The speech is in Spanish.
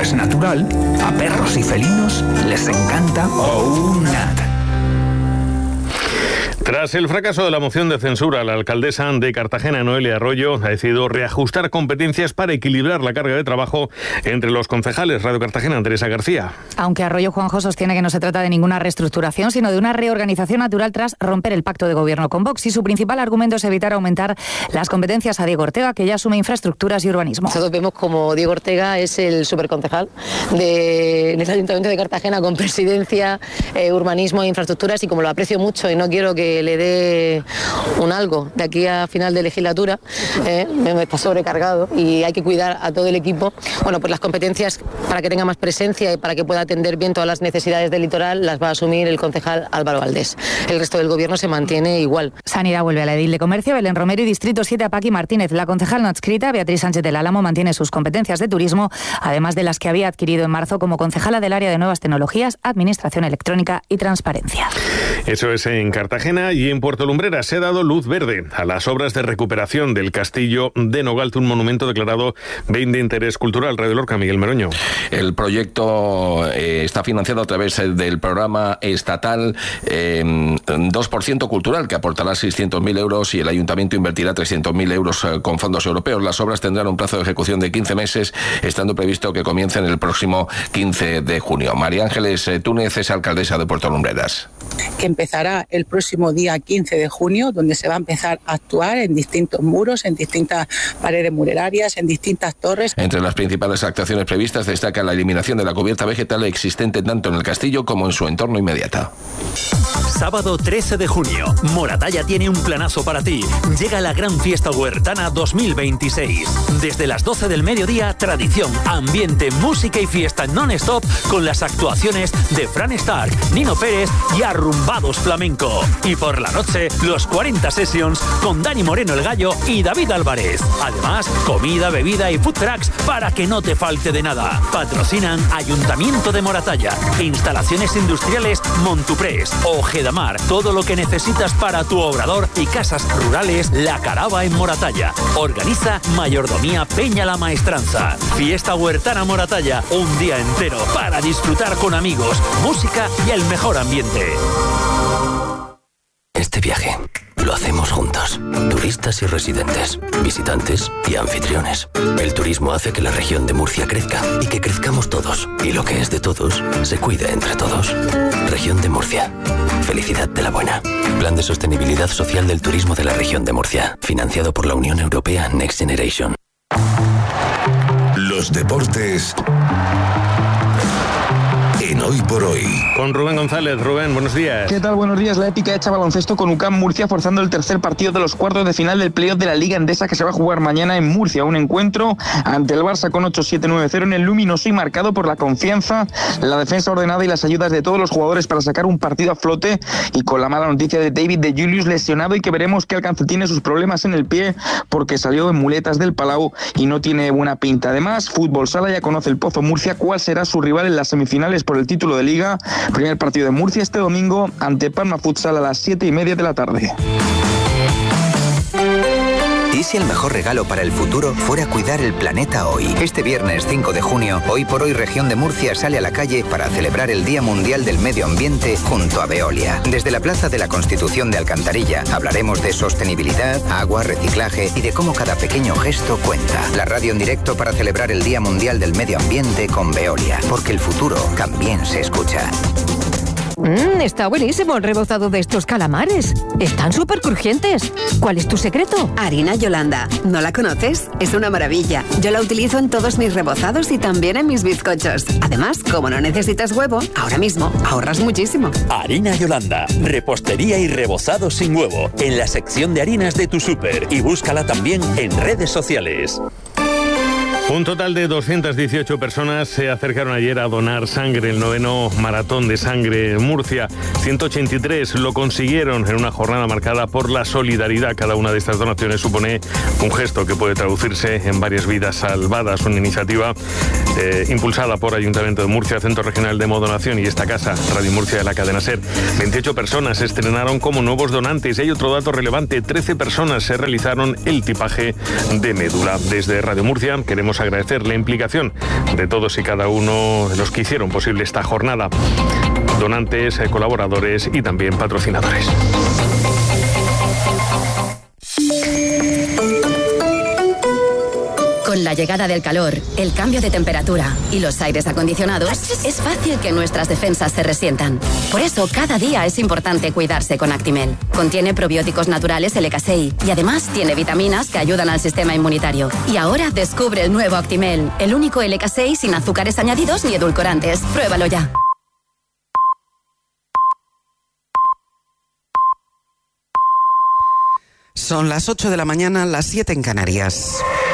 es natural, a perros y felinos les encanta OUNAT. Tras el fracaso de la moción de censura, la alcaldesa de Cartagena, Noelia Arroyo, ha decidido reajustar competencias para equilibrar la carga de trabajo entre los concejales. Radio Cartagena, Teresa García. Aunque Arroyo Juanjo sostiene que no se trata de ninguna reestructuración, sino de una reorganización natural tras romper el pacto de gobierno con Vox. Y su principal argumento es evitar aumentar las competencias a Diego Ortega, que ya asume infraestructuras y urbanismo. Todos vemos como Diego Ortega es el superconcejal del Ayuntamiento de Cartagena, con presidencia, urbanismo e infraestructuras, y como lo aprecio mucho y no quiero que le dé un algo de aquí a final de legislatura, me está sobrecargado y hay que cuidar a todo el equipo. Bueno, pues las competencias para que tenga más presencia y para que pueda atender bien todas las necesidades del litoral las va a asumir el concejal Álvaro Valdés. El resto del gobierno se mantiene igual. Sanidad vuelve a la edil de Comercio, Belén Romero, y Distrito 7 a Paqui Martínez. La concejal no adscrita, Beatriz Sánchez del Álamo, mantiene sus competencias de turismo, además de las que había adquirido en marzo como concejala del área de nuevas tecnologías, administración electrónica y transparencia. Eso es en Cartagena. Y en Puerto Lumbreras se ha dado luz verde a las obras de recuperación del castillo de Nogalto, un monumento declarado bien de interés cultural. Radio Lorca, Miguel Meroño. El proyecto está financiado a través del programa estatal 2% cultural, que aportará 600.000 euros, y el ayuntamiento invertirá 300.000 euros con fondos europeos. Las obras tendrán un plazo de ejecución de 15 meses, estando previsto que comiencen el próximo 15 de junio. María Ángeles Túnez es alcaldesa de Puerto Lumbreras. Que empezará el próximo día 15 de junio, donde se va a empezar a actuar en distintos muros, en distintas paredes muralarias, en distintas torres. Entre las principales actuaciones previstas destaca la eliminación de la cubierta vegetal existente tanto en el castillo como en su entorno inmediato. Sábado 13 de junio, Moratalla tiene un planazo para ti. Llega la Gran Fiesta Huertana 2026. Desde las 12 del mediodía, tradición, ambiente, música y fiesta non-stop con las actuaciones de Fran Stark, Nino Pérez y Arrumbados Flamenco. Y por la noche, los 40 Sessions con Dani Moreno el Gallo y David Álvarez. Además, comida, bebida y food trucks para que no te falte de nada. Patrocinan Ayuntamiento de Moratalla, Instalaciones Industriales Montuprés, Ojedamar, todo lo que necesitas para tu obrador y casas rurales La Carava en Moratalla. Organiza Mayordomía Peña la Maestranza. Fiesta Huertana Moratalla, un día entero para disfrutar con amigos, música y el mejor ambiente. Este viaje lo hacemos juntos, turistas y residentes, visitantes y anfitriones. El turismo hace que la región de Murcia crezca y que crezcamos todos. Y lo que es de todos, se cuida entre todos. Región de Murcia. Felicidad de la buena. Plan de Sostenibilidad Social del Turismo de la Región de Murcia. Financiado por la Unión Europea Next Generation. Los deportes en Hoy por Hoy. Con Rubén González. Rubén, buenos días. ¿Qué tal? Buenos días. La épica hecha baloncesto con UCAM Murcia forzando el tercer partido de los cuartos de final del playoff de la Liga Endesa, que se va a jugar mañana en Murcia. Un encuentro ante el Barça con 8-7-9-0 en el luminoso y marcado por la confianza, la defensa ordenada y las ayudas de todos los jugadores para sacar un partido a flote, y con la mala noticia de David de Julius lesionado y que veremos qué alcance tiene sus problemas en el pie porque salió en muletas del Palau y no tiene buena pinta. Además, Fútbol Sala ya conoce el Pozo Murcia cuál será su rival en las semifinales por el título de Liga. Primer partido de Murcia este domingo ante Palma Futsal a las 7:30 de la tarde. ¿Y si el mejor regalo para el futuro fuera cuidar el planeta hoy? Este viernes 5 de junio, Hoy por Hoy Región de Murcia sale a la calle para celebrar el Día Mundial del Medio Ambiente junto a Veolia. Desde la Plaza de la Constitución de Alcantarilla hablaremos de sostenibilidad, agua, reciclaje y de cómo cada pequeño gesto cuenta. La radio en directo para celebrar el Día Mundial del Medio Ambiente con Veolia, porque el futuro también se escucha. Está buenísimo el rebozado de estos calamares. Están súper crujientes. ¿Cuál es tu secreto? Harina Yolanda. ¿No la conoces? Es una maravilla. Yo la utilizo en todos mis rebozados y también en mis bizcochos. Además, como no necesitas huevo, ahora mismo ahorras muchísimo. Harina Yolanda. Repostería y rebozado sin huevo. En la sección de harinas de tu súper. Y búscala también en redes sociales. Un total de 218 personas se acercaron ayer a donar sangre, el 9º Maratón de Sangre en Murcia. 183 lo consiguieron en una jornada marcada por la solidaridad. Cada una de estas donaciones supone un gesto que puede traducirse en varias vidas salvadas. Una iniciativa impulsada por Ayuntamiento de Murcia, Centro Regional de Modonación y esta casa, Radio Murcia de la cadena SER. 28 personas se estrenaron como nuevos donantes y hay otro dato relevante, 13 personas se realizaron el tipaje de médula. Desde Radio Murcia queremos agradecer la implicación de todos y cada uno de los que hicieron posible esta jornada. Donantes, colaboradores y también patrocinadores. Con la llegada del calor, el cambio de temperatura y los aires acondicionados, es fácil que nuestras defensas se resientan. Por eso, cada día es importante cuidarse con Actimel. Contiene probióticos naturales LK6 y además tiene vitaminas que ayudan al sistema inmunitario. Y ahora descubre el nuevo Actimel, el único LK6 sin azúcares añadidos ni edulcorantes. Pruébalo ya. Son las 8 de la mañana, las 7 en Canarias.